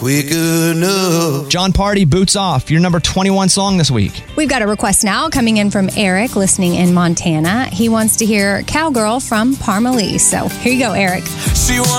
quick enough. John Party, Boots Off, your number 21 song this week. We've got a request now coming in from Eric, listening in Montana. He wants to hear Cowgirl from Parmalee. So here you go, Eric. She